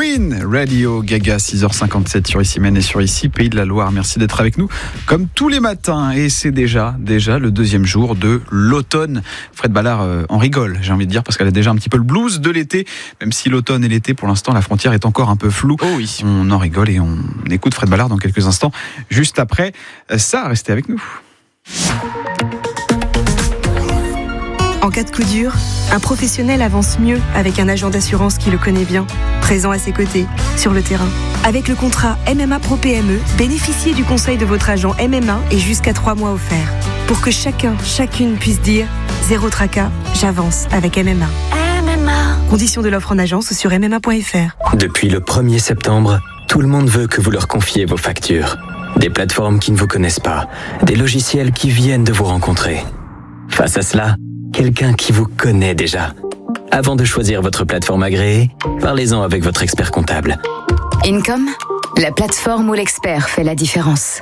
Queen, Radio Gaga, 6h57 sur Issy-Mène et sur Issy, Pays de la Loire. Merci d'être avec nous comme tous les matins. Et c'est déjà le deuxième jour de l'automne. Fred Ballard en rigole, j'ai envie de dire, parce qu'elle a déjà un petit peu le blues de l'été. Même si l'automne et l'été, pour l'instant, la frontière est encore un peu floue. Oh oui. On en rigole et on écoute Fred Ballard dans quelques instants. Juste après ça, restez avec nous. En cas de coup dur, un professionnel avance mieux avec un agent d'assurance qui le connaît bien, présent à ses côtés, sur le terrain. Avec le contrat MMA Pro PME, bénéficiez du conseil de votre agent MMA et jusqu'à 3 mois offerts. Pour que chacune puisse dire « Zéro tracas, j'avance avec MMA ». Conditions de l'offre en agence sur mma.fr. Depuis le 1er septembre, tout le monde veut que vous leur confiez vos factures. Des plateformes qui ne vous connaissent pas, des logiciels qui viennent de vous rencontrer. Face à cela, quelqu'un qui vous connaît déjà. Avant de choisir votre plateforme agréée, parlez-en avec votre expert comptable. Income, la plateforme où l'expert fait la différence.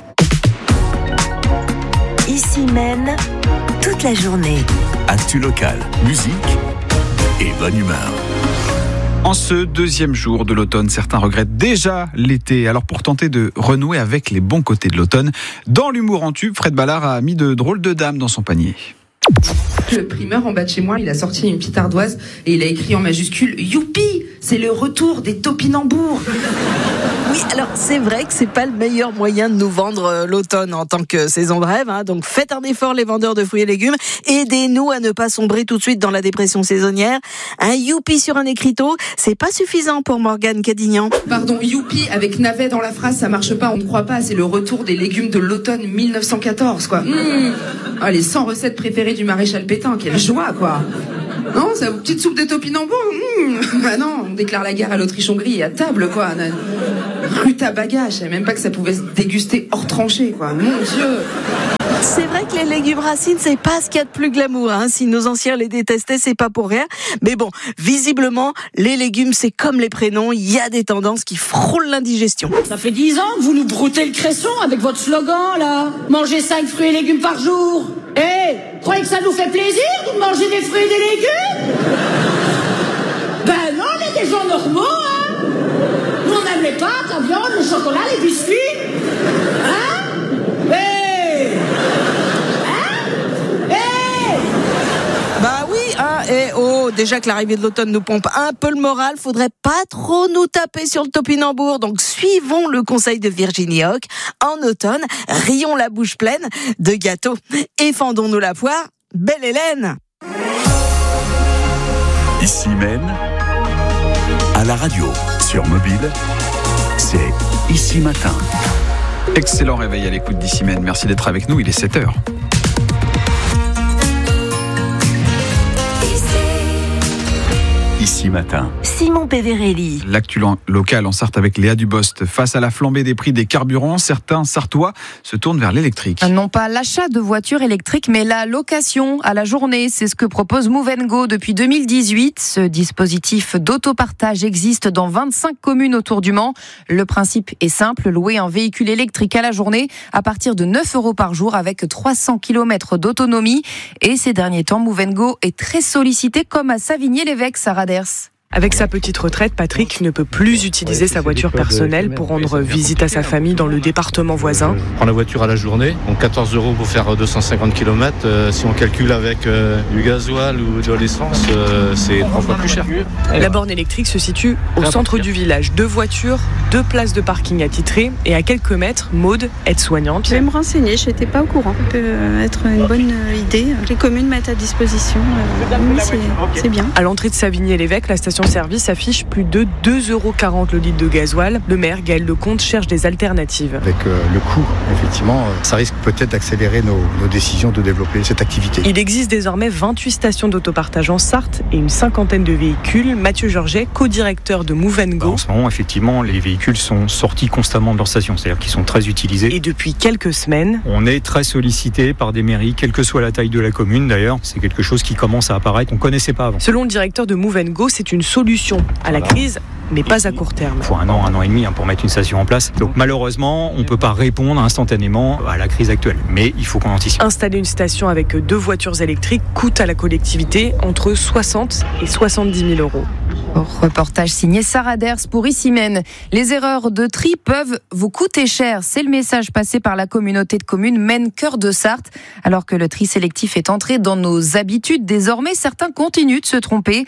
Issy-Mène, toute la journée. Actu locale, musique et bonne humeur. En ce deuxième jour de l'automne, certains regrettent déjà l'été. Alors pour tenter de renouer avec les bons côtés de l'automne, dans l'humour en tube, Fred Ballard a mis de drôles de dames dans son panier. Le primeur en bas de chez moi, il a sorti une petite ardoise et il a écrit en majuscule « Youpi, c'est le retour des topinambours !» Oui, alors c'est vrai que c'est pas le meilleur moyen de nous vendre l'automne en tant que saison de rêve, hein. Donc faites un effort les vendeurs de fruits et légumes, aidez-nous à ne pas sombrer tout de suite dans la dépression saisonnière. Un youpi sur un écriteau, c'est pas suffisant pour Morgane Cadignan. Pardon, youpi avec navet dans la phrase, ça marche pas, on ne croit pas, c'est le retour des légumes de l'automne 1914 quoi. Ah, les 100 recettes préférées du maréchal Pétain, quelle joie quoi. Non, c'est une petite soupe de topinambours. Bah non, on déclare la guerre à l'Autriche-Hongrie et à table quoi. Rutabaga, je savais même pas que ça pouvait se déguster hors tranchée quoi. Mon Dieu. C'est vrai que les légumes racines, c'est pas ce qu'il y a de plus glamour, hein. Si nos anciens les détestaient, c'est pas pour rien. Mais bon, visiblement, les légumes, c'est comme les prénoms, il y a des tendances qui frôlent l'indigestion. Ça fait 10 ans que vous nous broutez le cresson avec votre slogan, là. Mangez 5 fruits et légumes par jour. Vous croyez que ça nous fait plaisir de manger des fruits et des légumes? Ben non, on est des gens normaux, hein. Nous, on aime les pâtes, la viande, le chocolat, les biscuits. Hein? Bah oui, hein, déjà que l'arrivée de l'automne nous pompe un peu le moral, faudrait pas trop nous taper sur le topinambour. Donc suivons le conseil de Virginie Hoc. En automne, rions la bouche pleine de gâteaux et fendons-nous la poire. Belle Hélène. Issy-Mène, à la radio, sur mobile, c'est Issy Matin. Excellent réveil à l'écoute d'Issy-Mène. Merci d'être avec nous, il est 7h. Issy Matin. Simon Péverelli. L'actu locale en Sarthe avec Léa Dubost. Face à la flambée des prix des carburants, certains Sartois se tournent vers l'électrique. Non pas l'achat de voitures électriques, mais la location à la journée. C'est ce que propose Move & Go depuis 2018. Ce dispositif d'autopartage existe dans 25 communes autour du Mans. Le principe est simple, louer un véhicule électrique à la journée à partir de 9 € par jour avec 300 km d'autonomie. Et ces derniers temps, Move & Go est très sollicité comme à Savigny-l'Évêque, Sarah Ders. Avec sa petite retraite, Patrick ne peut plus utiliser sa voiture personnelle pour rendre visite à sa famille dans le département voisin. Je prends la voiture à la journée, donc 14 € pour faire 250 km. Si on calcule avec du gasoil ou de l'essence, c'est 3 fois plus cher. La borne électrique se situe au centre du village. 2 voitures, 2 places de parking attitrées et à quelques mètres, Maude, aide-soignante. Je vais me renseigner, je n'étais pas au courant. Ça peut être une bonne idée. Les communes mettent à disposition, c'est bien. À l'entrée de Savigny-l'Évêque, la station service affiche plus de 2,40 € le litre de gasoil. Le maire, Gaël Lecomte, cherche des alternatives. Avec le coût, effectivement, ça risque peut-être d'accélérer nos décisions de développer cette activité. Il existe désormais 28 stations d'autopartage en Sarthe et une 50aine de véhicules. Mathieu Georget, co-directeur de Move & Go. En ce moment, effectivement, les véhicules sont sortis constamment de leur station, c'est-à-dire qu'ils sont très utilisés. Et depuis quelques semaines, on est très sollicité par des mairies, quelle que soit la taille de la commune d'ailleurs. C'est quelque chose qui commence à apparaître, qu'on ne connaissait pas avant. Selon le directeur de Move & Go, c'est une solution à la crise, mais pas à court terme. Il faut un an et demi pour mettre une station en place. Donc malheureusement, on ne peut pas répondre instantanément à la crise actuelle. Mais il faut qu'on anticipe. Installer une station avec 2 voitures électriques coûte à la collectivité entre 60 et 70 000 €. Reportage signé Sarah Ders pour Issy-Mène. Les erreurs de tri peuvent vous coûter cher. C'est le message passé par la communauté de communes Maine-Cœur de Sarthe. Alors que le tri sélectif est entré dans nos habitudes, désormais certains continuent de se tromper.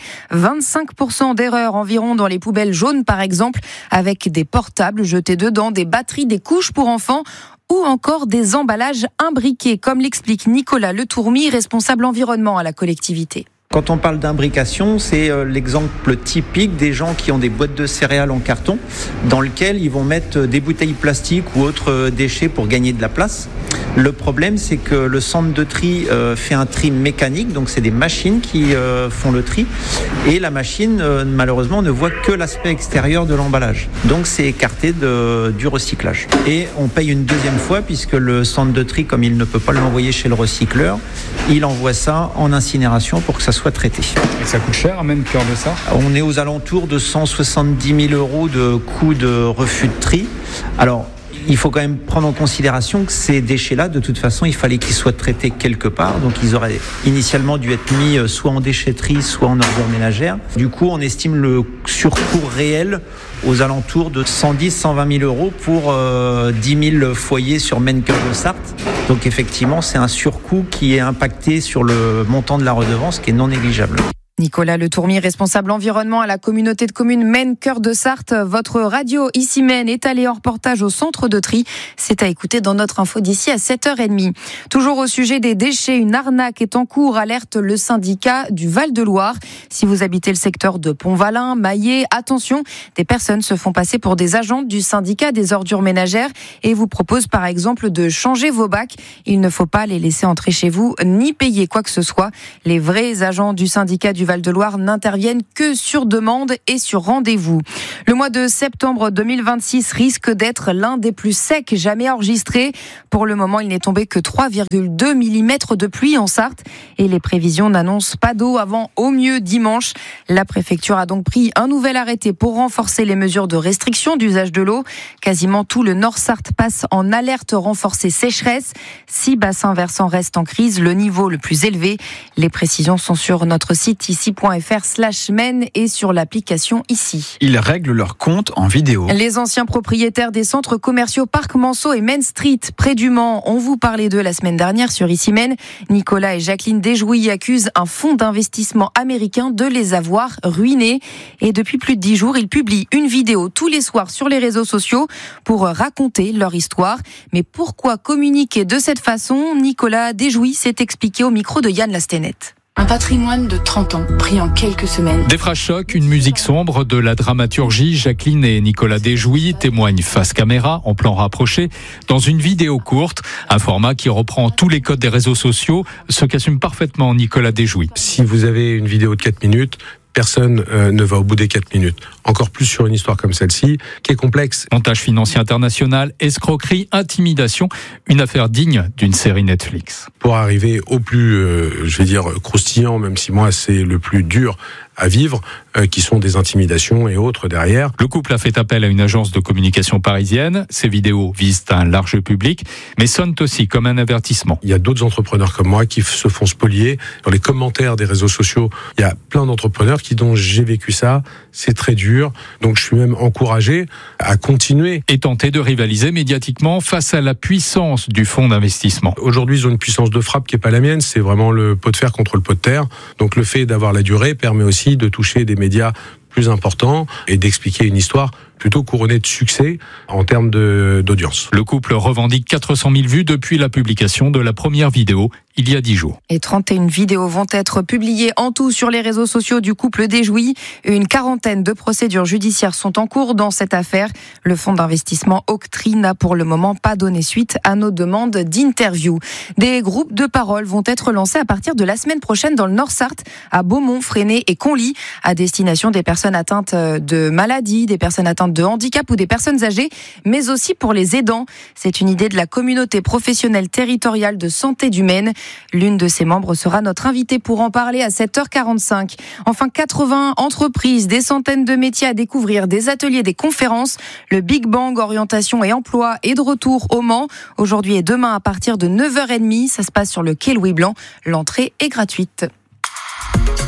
25% d'erreurs environ dans les poubelles jaunes par exemple, avec des portables jetés dedans, des batteries, des couches pour enfants ou encore des emballages imbriqués, comme l'explique Nicolas Letourmy, responsable environnement à la collectivité. Quand on parle d'imbrication, c'est l'exemple typique des gens qui ont des boîtes de céréales en carton dans lesquelles ils vont mettre des bouteilles plastiques ou autres déchets pour gagner de la place. Le problème, c'est que le centre de tri fait un tri mécanique, donc c'est des machines qui font le tri et la machine malheureusement ne voit que l'aspect extérieur de l'emballage. Donc c'est écarté du recyclage. Et on paye une deuxième fois puisque le centre de tri, comme il ne peut pas l'envoyer chez le recycleur, il envoie ça en incinération pour que ça soit traité. Et ça coûte cher, même Cœur de Sarthe ? On est aux alentours de 170 000 € de coût de refus de tri. Alors, il faut quand même prendre en considération que ces déchets-là, de toute façon, il fallait qu'ils soient traités quelque part. Donc, ils auraient initialement dû être mis soit en déchetterie, soit en ordures ménagères. Du coup, on estime le surcoût réel aux alentours de 110-120 000 € pour 10 000 foyers sur Maine-Cœur de Sarthe. Donc, effectivement, c'est un surcoût qui est impacté sur le montant de la redevance, qui est non négligeable. Nicolas Letourmy, responsable environnement à la communauté de communes Maine-Cœur de Sarthe. Votre radio Issy-Mène est allée en reportage au centre de tri. C'est à écouter dans notre info d'ici à 7h30. Toujours au sujet des déchets, une arnaque est en cours, alerte le syndicat du Val-de-Loire. Si vous habitez le secteur de Pont-Valin, Maillé, attention, des personnes se font passer pour des agents du syndicat des ordures ménagères et vous proposent par exemple de changer vos bacs. Il ne faut pas les laisser entrer chez vous ni payer quoi que ce soit. Les vrais agents du syndicat du Val-de-Loire n'interviennent que sur demande et sur rendez-vous. Le mois de septembre 2026 risque d'être l'un des plus secs jamais enregistrés. Pour le moment, il n'est tombé que 3,2 mm de pluie en Sarthe et les prévisions n'annoncent pas d'eau avant au mieux dimanche. La préfecture a donc pris un nouvel arrêté pour renforcer les mesures de restriction d'usage de l'eau. Quasiment tout le Nord Sarthe passe en alerte renforcée sécheresse. 6 bassins versants restent en crise, le niveau le plus élevé. Les précisions sont sur notre site issy.fr/Maine et sur l'application Ici. Ils règlent leur compte en vidéo. Les anciens propriétaires des centres commerciaux Parc Monceau et Main Street près du Mans, on vous parlait d'eux la semaine dernière sur Issy-Mène. Nicolas et Jacqueline Desjouy accusent un fonds d'investissement américain de les avoir ruinés. Et depuis plus de 10 jours, ils publient une vidéo tous les soirs sur les réseaux sociaux pour raconter leur histoire. Mais pourquoi communiquer de cette façon ? Nicolas Desjouy s'est expliqué au micro de Yann Lastenette. Un patrimoine de 30 ans, pris en quelques semaines. Des phrases chocs, une musique sombre, de la dramaturgie. Jacqueline et Nicolas Desjouy témoignent face caméra, en plan rapproché, dans une vidéo courte. Un format qui reprend tous les codes des réseaux sociaux, ce qu'assume parfaitement Nicolas Desjouy. Si vous avez une vidéo de 4 minutes, personne ne va au bout des 4 minutes. Encore plus sur une histoire comme celle-ci, qui est complexe. Montage financier international, escroquerie, intimidation, une affaire digne d'une série Netflix. Pour arriver au plus, croustillant, même si moi c'est le plus dur à vivre, qui sont des intimidations et autres derrière. Le couple a fait appel à une agence de communication parisienne. Ces vidéos visent un large public, mais sonnent aussi comme un avertissement. Il y a d'autres entrepreneurs comme moi qui se font spolier. Dans les commentaires des réseaux sociaux, il y a plein d'entrepreneurs dont j'ai vécu ça. C'est très dur. Donc je suis même encouragé à continuer. Et tenter de rivaliser médiatiquement face à la puissance du fonds d'investissement. Aujourd'hui, ils ont une puissance de frappe qui n'est pas la mienne. C'est vraiment le pot de fer contre le pot de terre. Donc le fait d'avoir la durée permet aussi de toucher des médias plus importants et d'expliquer une histoire plutôt couronnée de succès en termes d'audience. Le couple revendique 400 000 vues depuis la publication de la première vidéo il y a 10 jours. Et 31 vidéos vont être publiées en tout sur les réseaux sociaux du couple Desjouy. Une quarantaine de procédures judiciaires sont en cours dans cette affaire. Le fonds d'investissement Octree n'a pour le moment pas donné suite à nos demandes d'interview. Des groupes de parole vont être lancés à partir de la semaine prochaine dans le Nord Sarthe, à Beaumont, Fresnay et Conly, à destination des personnes atteintes de maladies, des personnes atteintes de handicap ou des personnes âgées, mais aussi pour les aidants. C'est une idée de la communauté professionnelle territoriale de santé du Maine. L'une de ses membres sera notre invitée pour en parler à 7h45. Enfin, 80 entreprises, des centaines de métiers à découvrir, des ateliers, des conférences. Le Big Bang Orientation et Emploi est de retour au Mans. Aujourd'hui et demain à partir de 9h30. Ça se passe sur le quai Louis Blanc. L'entrée est gratuite.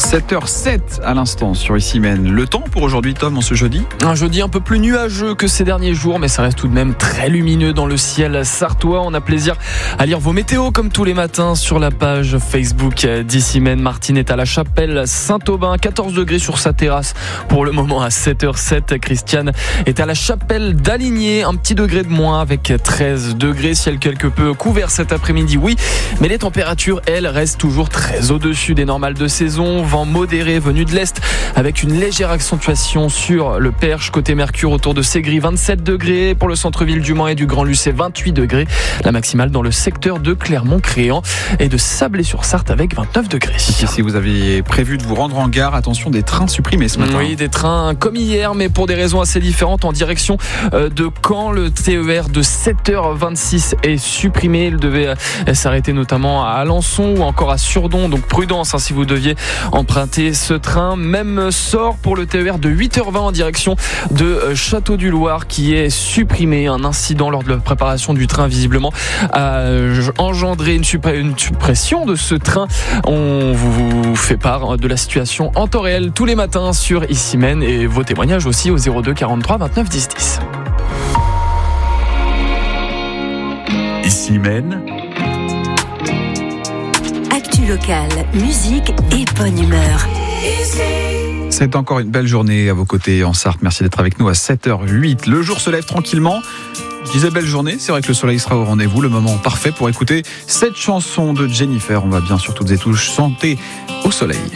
7h07 à l'instant sur Issy-Mène. Le temps pour aujourd'hui, Tom, en ce jeudi ? Un jeudi un peu plus nuageux que ces derniers jours, mais ça reste tout de même très lumineux dans le ciel sartois. On a plaisir à lire vos météos comme tous les matins sur la page Facebook d'Issy-Mène. Martine est à la chapelle Saint-Aubin, 14 degrés sur sa terrasse pour le moment à 7h07. Christiane est à la chapelle d'Aligné, un petit degré de moins avec 13 degrés. Ciel quelque peu couvert cet après-midi, oui, mais les températures, elles, restent toujours très au-dessus des normales de saison. Vent modéré venu de l'Est avec une légère accentuation sur le Perche. Côté Mercure, autour de Ségris, 27 degrés. Pour le centre-ville du Mans et du Grand Lucé, 28 degrés. La maximale dans le secteur de Clermont-Créant et de Sablé-sur-Sarthe avec 29 degrés. Et si vous aviez prévu de vous rendre en gare, attention, des trains supprimés ce matin. Oui, des trains comme hier, mais pour des raisons assez différentes. En direction de Caen, le TER de 7h26 est supprimé. Il devait s'arrêter notamment à Alençon ou encore à Surdon. Donc prudence si vous deviez emprunter ce train. Même sort pour le TER de 8h20 en direction de Château-du-Loir qui est supprimé. Un incident lors de la préparation du train visiblement a engendré une suppression de ce train. On vous fait part de la situation en temps réel tous les matins sur Issy-Mène et vos témoignages aussi au 02 43 29 10 10. Issy-Mène. Actu locale, musique et bonne humeur. C'est encore une belle journée à vos côtés en Sarthe. Merci d'être avec nous à 7h08. Le jour se lève tranquillement. Je disais belle journée, c'est vrai que le soleil sera au rendez-vous, le moment parfait pour écouter cette chanson de Jennifer. On va bien sûr toutes et tous chanter au soleil.